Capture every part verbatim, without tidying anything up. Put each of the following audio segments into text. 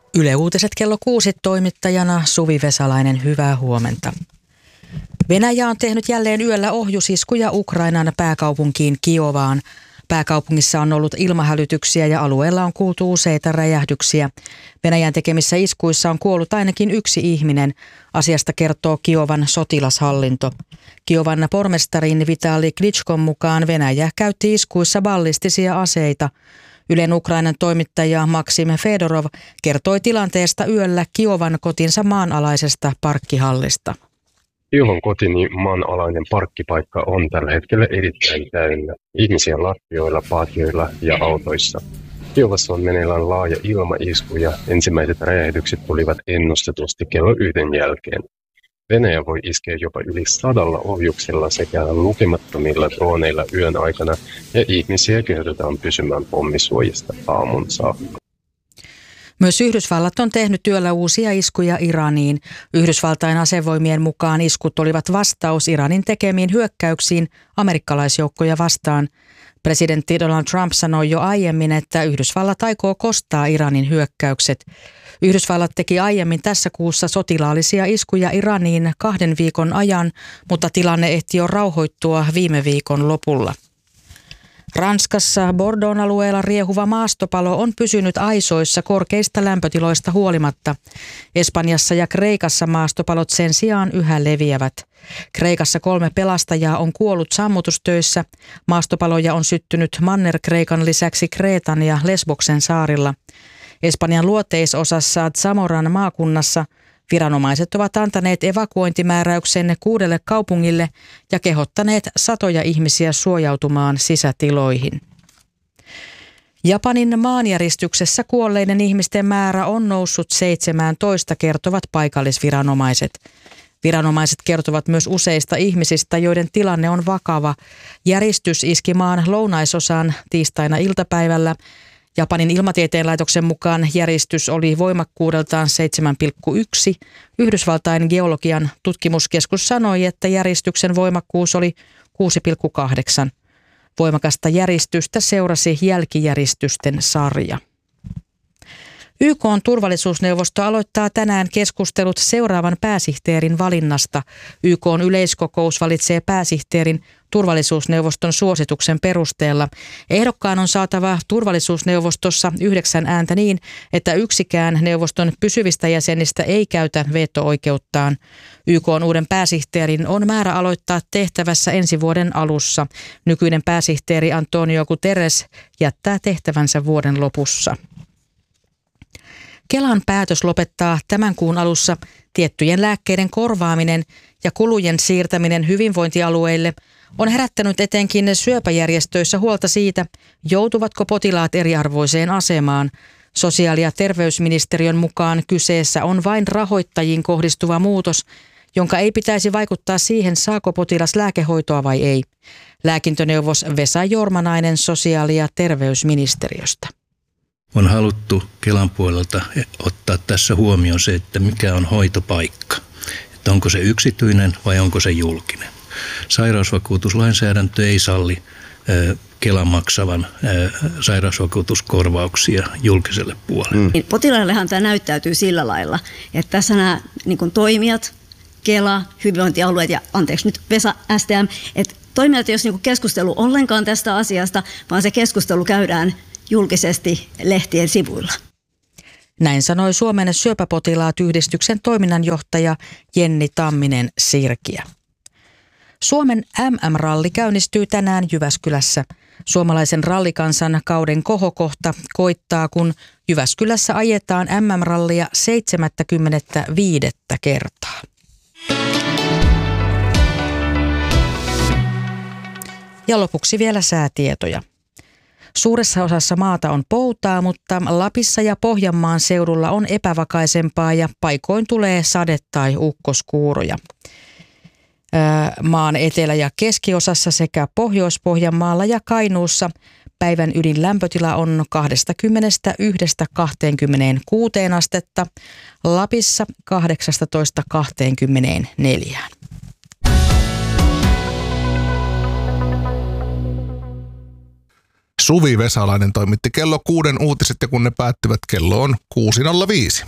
Yle Uutiset kello kuusi, toimittajana Suvi Vesalainen, hyvää huomenta. Venäjä on tehnyt jälleen yöllä ohjusiskuja Ukrainan pääkaupunkiin Kiovaan. Pääkaupungissa on ollut ilmahälytyksiä ja alueella on kuultu useita räjähdyksiä. Venäjän tekemissä iskuissa on kuollut ainakin yksi ihminen. Asiasta kertoo Kiovan sotilashallinto. Kiovan pormestarin Vitali Klitschkon mukaan Venäjä käytti iskuissa ballistisia aseita. Ylen Ukrainan toimittaja Maksim Fedorov kertoi tilanteesta yöllä Kiovan kotinsa maanalaisesta parkkihallista. Kiovan kotini maanalainen parkkipaikka on tällä hetkellä erittäin täynnä. Ihmisiä lattioilla, patioilla ja autoissa. Kiovassa on meneillään laaja ilmaisku ja ensimmäiset räjähdykset tulivat ennustetusti kello yhden jälkeen. Venäjä voi iskeä jopa yli sadalla ohjuksella sekä lukemattomilla droneilla yön aikana ja ihmisiä kehotetaan pysymään pommisuojista aamun saakka. Myös Yhdysvallat on tehnyt työllä uusia iskuja Iraniin. Yhdysvaltain asevoimien mukaan iskut olivat vastaus Iranin tekemiin hyökkäyksiin amerikkalaisjoukkoja vastaan. Presidentti Donald Trump sanoi jo aiemmin, että Yhdysvallat aikoo kostaa Iranin hyökkäykset. Yhdysvallat teki aiemmin tässä kuussa sotilaallisia iskuja Iraniin kahden viikon ajan, mutta tilanne ehti jo rauhoittua viime viikon lopulla. Ranskassa Bordeauxn alueella riehuva maastopalo on pysynyt aisoissa korkeista lämpötiloista huolimatta. Espanjassa ja Kreikassa maastopalot sen sijaan yhä leviävät. Kreikassa kolme pelastajaa on kuollut sammutustöissä. Maastopaloja on syttynyt Manner-Kreikan lisäksi Kreetan ja Lesboksen saarilla. Espanjan luoteisosassa Zamoran maakunnassa viranomaiset ovat antaneet evakuointimääräyksen kuudelle kaupungille ja kehottaneet satoja ihmisiä suojautumaan sisätiloihin. Japanin maanjäristyksessä kuolleiden ihmisten määrä on noussut seitsemääntoista, kertovat paikallisviranomaiset. Viranomaiset kertovat myös useista ihmisistä, joiden tilanne on vakava. Järistys iski maan lounaisosaan tiistaina iltapäivällä. Japanin ilmatieteen laitoksen mukaan järistys oli voimakkuudeltaan seitsemän pilkku yksi. Yhdysvaltain geologian tutkimuskeskus sanoi, että järistyksen voimakkuus oli kuusi pilkku kahdeksan. Voimakasta järistystä seurasi jälkijäristysten sarja. Y K:n turvallisuusneuvosto aloittaa tänään keskustelut seuraavan pääsihteerin valinnasta. Y K:n yleiskokous valitsee pääsihteerin turvallisuusneuvoston suosituksen perusteella. Ehdokkaan on saatava turvallisuusneuvostossa yhdeksän ääntä niin, että yksikään neuvoston pysyvistä jäsenistä ei käytä veto-oikeuttaan. Y K:n uuden pääsihteerin on määrä aloittaa tehtävässä ensi vuoden alussa. Nykyinen pääsihteeri Antonio Guterres jättää tehtävänsä vuoden lopussa. Kelan päätös lopettaa tämän kuun alussa tiettyjen lääkkeiden korvaaminen ja kulujen siirtäminen hyvinvointialueille on herättänyt etenkin syöpäjärjestöissä huolta siitä, joutuvatko potilaat eriarvoiseen asemaan. Sosiaali- ja terveysministeriön mukaan kyseessä on vain rahoittajiin kohdistuva muutos, jonka ei pitäisi vaikuttaa siihen, saako potilas lääkehoitoa vai ei. Lääkintöneuvos Vesa Jormanainen sosiaali- ja terveysministeriöstä. On haluttu Kelan puolelta ottaa tässä huomioon se, että mikä on hoitopaikka. Että onko se yksityinen vai onko se julkinen. Sairausvakuutuslainsäädäntö ei salli Kelan maksavan sairausvakuutuskorvauksia julkiselle puolelle. Mm. Potilaillehan tämä näyttäytyy sillä lailla, että tässä nämä niin kuin toimijat, Kela, hyvinvointialueet ja anteeksi nyt Vesa S T M, että toimijat ei ole niin kuin keskustelu ollenkaan tästä asiasta, vaan se keskustelu käydään julkisesti lehtien sivuilla. Näin sanoi Suomen syöpäpotilaat-yhdistyksen toiminnanjohtaja Jenni Tamminen-Sirkiä. Suomen M M-ralli käynnistyy tänään Jyväskylässä. Suomalaisen rallikansan kauden kohokohta koittaa, kun Jyväskylässä ajetaan M M-rallia seitsemänkymmentäviisi kertaa. Ja lopuksi vielä säätietoja. Suuressa osassa maata on poutaa, mutta Lapissa ja Pohjanmaan seudulla on epävakaisempaa ja paikoin tulee sade- tai ukkoskuuroja. Maan etelä- ja keskiosassa sekä Pohjois-Pohjanmaalla ja Kainuussa päivän ydinlämpötila on kaksikymmentäyksi kaksikymmentäkuusi astetta, Lapissa kahdeksantoista kaksikymmentäneljä. Suvi Vesalainen toimitti kello kuuden uutiset ja kun ne päättyvät, kello on kuusi nolla viisi.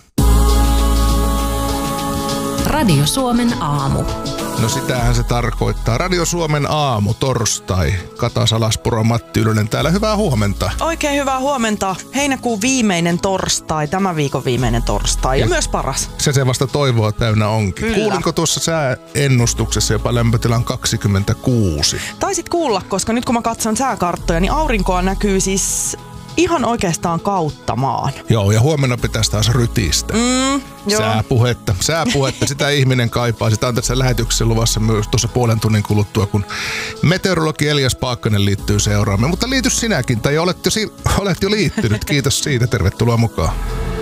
Radio Suomen aamu. No sitähän se tarkoittaa. Radio Suomen aamu, torstai. Kata Salaspuro, Matti Ylönen täällä. Hyvää huomenta. Oikein hyvää huomenta. Heinäkuun viimeinen torstai, tämän viikon viimeinen torstai ja, ja myös paras. Se se vasta toivoa täynnä onkin. Kyllä. Kuulinko tuossa sääennustuksessa jopa lämpötilan kaksikymmentäkuusi? Taisit kuulla, koska nyt kun mä katson sääkarttoja, niin aurinkoa näkyy siis ihan oikeastaan kautta maan. Joo, ja huomenna pitäisi taas rytistä. Mm, Sääpuhetta. Sääpuhetta, sitä ihminen kaipaa. Sitä on tässä lähetyksessä luvassa myös tuossa puolen tunnin kuluttua, kun meteorologi Elias Paakkanen liittyy seuraamme. Mutta liity sinäkin, tai olet jo, si- olet jo liittynyt. Kiitos siitä, tervetuloa mukaan.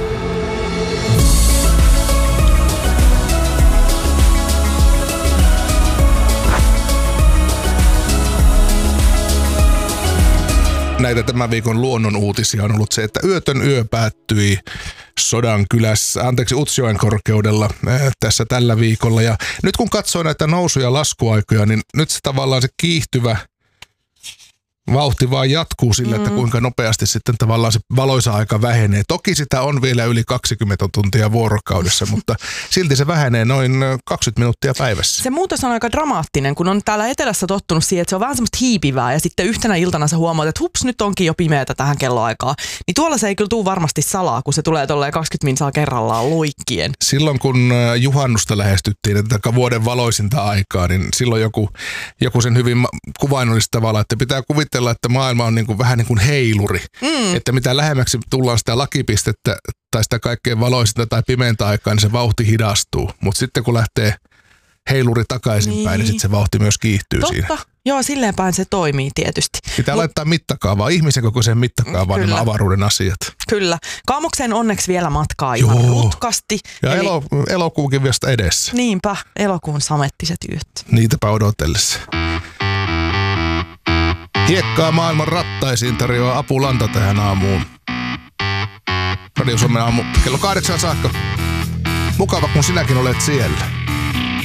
Näitä tämän viikon luonnon uutisia on ollut se, että yötön yö päättyi Sodankylässä, anteeksi Utsjoen korkeudella äh, tässä tällä viikolla. Ja nyt kun katsoo näitä nousu- ja laskuaikoja, niin nyt se tavallaan se kiihtyvä vauhti vaan jatkuu sillä, että kuinka nopeasti sitten tavallaan se valoisa aika vähenee. Toki sitä on vielä yli kaksikymmentä tuntia vuorokaudessa, mutta silti se vähenee noin kaksikymmentä minuuttia päivässä. Se muutos on aika dramaattinen, kun on täällä etelässä tottunut siihen, että se on vähän semmoista hiipivää ja sitten yhtenä iltana sä huomaat, että hups, nyt onkin jo pimeätä tähän kelloaikaan. Niin tuolla se ei kyllä tule varmasti salaa, kun se tulee tolleen kaksikymmentä minsaa kerrallaan loikkien. Silloin kun juhannusta lähestyttiin, että vuoden valoisinta aikaa, niin silloin joku, joku sen hyvin kuvainnollista tavalla, että pitää kuvitella, että maailma on niin kuin, vähän niin kuin heiluri. Mm. Että mitä lähemmäksi tullaan sitä lakipistettä tai sitä kaikkein valoisinta tai pimeintä aikaa, niin se vauhti hidastuu. Mutta sitten kun lähtee heiluri takaisinpäin, niin, niin sitten se vauhti myös kiihtyy Totta. siinä. Joo, silleen päin se toimii tietysti. Pitää Mut, laittaa mittakaavaa, ihmisen kokoiseen mittakaavaan nämä avaruuden asiat. Kyllä. Kaamokseen onneksi vielä matkaa ihan Joo. rutkasti. Ja eli, elo, elokuukin vasta edessä. Niinpä, elokuun samettiset yöt. Niitäpä odotellessa. Hiekkaa maailman rattaisiin tarjoaa Apulanta tähän aamuun. Radio Suomen aamu kello kahdeksan saakka. Mukava, kun sinäkin olet siellä.